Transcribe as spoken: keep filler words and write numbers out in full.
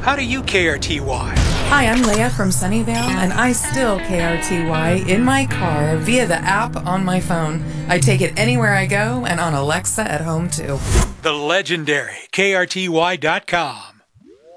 How do you K R T Y? Hi, I'm Leah from Sunnyvale, and I still K R T Y in my car via the app on my phone. I take it anywhere I go and on Alexa at home, too. The legendary K R T Y dot com.